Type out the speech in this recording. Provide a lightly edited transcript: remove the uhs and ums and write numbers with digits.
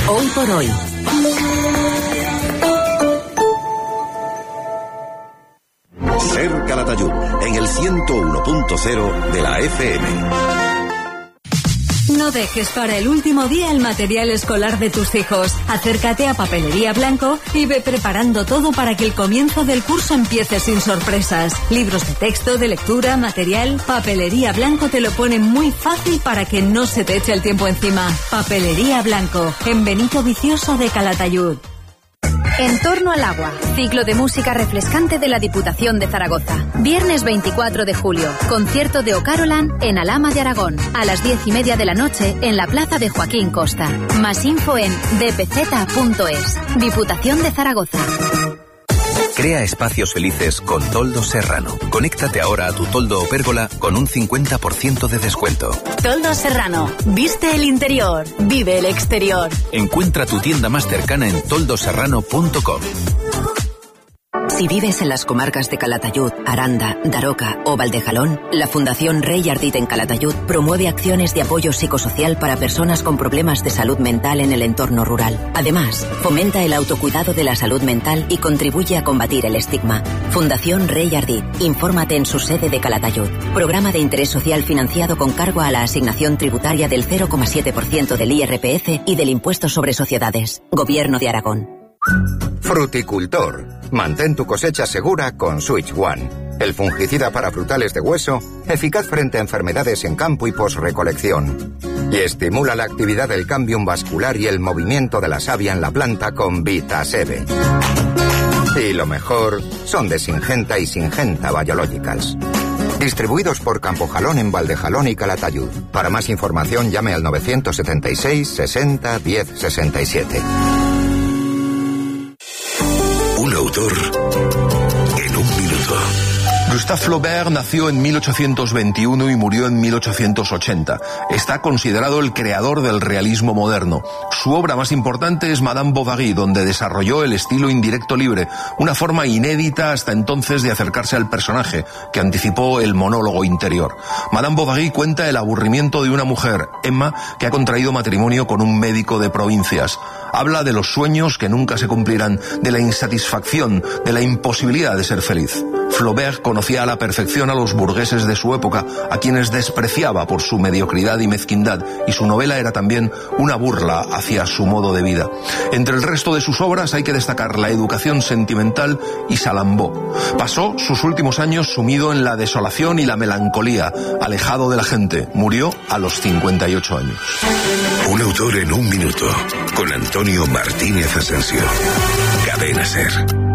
Hoy por hoy. Ser Calatayud, en el 101.0 de la FM. No dejes para el último día el material escolar de tus hijos. Acércate a Papelería Blanco y ve preparando todo para que el comienzo del curso empiece sin sorpresas. Libros de texto, de lectura, material. Papelería Blanco te lo pone muy fácil para que no se te eche el tiempo encima. Papelería Blanco, en Benito Vicioso de Calatayud. En torno al agua, ciclo de música refrescante de la Diputación de Zaragoza. Viernes 24 de julio, concierto de O'Carolan en Alhama de Aragón, a las 10:30 de la noche en la plaza de Joaquín Costa. Más info en dpz.es. Diputación de Zaragoza. Crea espacios felices con Toldos Serrano. Conéctate ahora a tu toldo o pérgola con un 50% de descuento. Toldos Serrano. Viste el interior, vive el exterior. Encuentra tu tienda más cercana en toldoserrano.com. Si vives en las comarcas de Calatayud, Aranda, Daroca o Valdejalón, la Fundación Rey Ardit en Calatayud promueve acciones de apoyo psicosocial para personas con problemas de salud mental en el entorno rural. Además, fomenta el autocuidado de la salud mental y contribuye a combatir el estigma. Fundación Rey Ardit. Infórmate en su sede de Calatayud. Programa de interés social financiado con cargo a la asignación tributaria del 0,7% del IRPF y del impuesto sobre sociedades. Gobierno de Aragón. Fruticultor. Mantén tu cosecha segura con Switch One. El fungicida para frutales de hueso, eficaz frente a enfermedades en campo y posrecolección. Y estimula la actividad del cámbium vascular y el movimiento de la savia en la planta con Vitasebe. Y lo mejor, son de Syngenta y Syngenta Biologicals. Distribuidos por Campojalón en Valdejalón y Calatayud. Para más información llame al 976 60 10 67. Un autor en un minuto. Gustave Flaubert nació en 1821 y murió en 1880. Está considerado el creador del realismo moderno. Su obra más importante es Madame Bovary, donde desarrolló el estilo indirecto libre, una forma inédita hasta entonces de acercarse al personaje, que anticipó el monólogo interior. Madame Bovary cuenta el aburrimiento de una mujer, Emma, que ha contraído matrimonio con un médico de provincias. Habla de los sueños que nunca se cumplirán, de la insatisfacción, de la imposibilidad de ser feliz. Flaubert conocía a la perfección a los burgueses de su época, a quienes despreciaba por su mediocridad y mezquindad, y su novela era también una burla hacia su modo de vida. Entre el resto de sus obras hay que destacar La educación sentimental y Salambó. Pasó sus últimos años sumido en la desolación y la melancolía, alejado de la gente. Murió a los 58 años. Un autor en un minuto, con Antonio Martínez Asensio. Cadena SER.